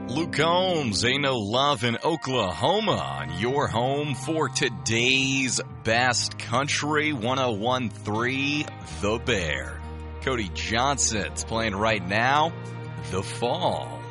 Luke Combs, Ain't No Love in Oklahoma, on your home for today's best country, 101.3 The Bear. Cody Johnson's playing right now, The Fall.